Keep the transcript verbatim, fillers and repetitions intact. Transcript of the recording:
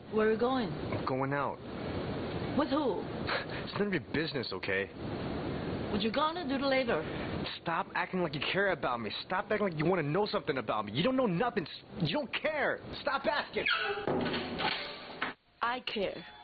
Where are you going? I'm going out. With who? It's none of your business, okay? What you gonna do later? Stop acting like you care about me. Stop acting like you want to know something about me. You don't know nothing. You don't care. Stop asking. I care.